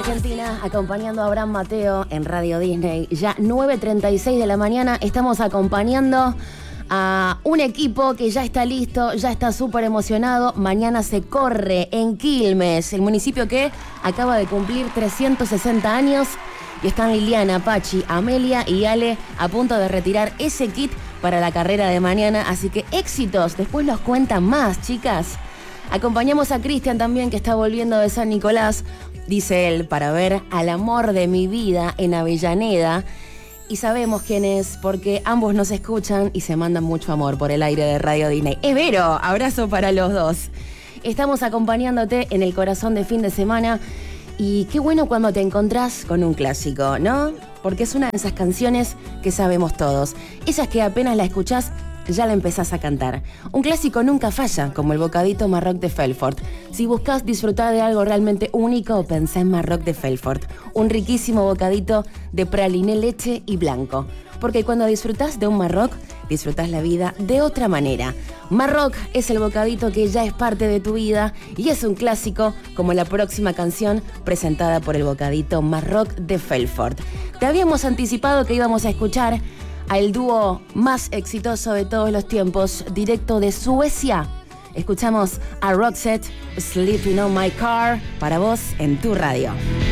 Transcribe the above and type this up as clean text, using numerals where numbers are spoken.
Argentina, acompañando a Abraham Mateo en Radio Disney. Ya 9:36 de la mañana, estamos acompañando a un equipo que ya está listo, ya está súper emocionado. Mañana se corre en Quilmes, el municipio que acaba de cumplir 360 años. Y están Liliana, Pachi, Amelia y Ale a punto de retirar ese kit para la carrera de mañana. Así que éxitos, después nos cuentan más, chicas. Acompañamos a Cristian también, que está volviendo de San Nicolás, dice él, para ver al amor de mi vida en Avellaneda. Y sabemos quién es, porque ambos nos escuchan y se mandan mucho amor por el aire de Radio Disney. Es Vero, abrazo para los dos. Estamos acompañándote en el corazón de fin de semana. Y qué bueno cuando te encontrás con un clásico, ¿no? Porque es una de esas canciones que sabemos todos. Esas que apenas la escuchás, ya la empezás a cantar. Un clásico nunca falla, como el bocadito Marroc de Felfort. Si buscas disfrutar de algo realmente único, pensá en Marroc de Felfort. Un riquísimo bocadito de praliné, leche y blanco. Porque cuando disfrutás de un Marroc, disfrutás la vida de otra manera. Marroc es el bocadito que ya es parte de tu vida y es un clásico como la próxima canción presentada por el bocadito Marroc de Felfort. Te habíamos anticipado que íbamos a escuchar al dúo más exitoso de todos los tiempos, directo de Suecia. Escuchamos a Roxette, Sleeping on My Car, para vos en tu radio.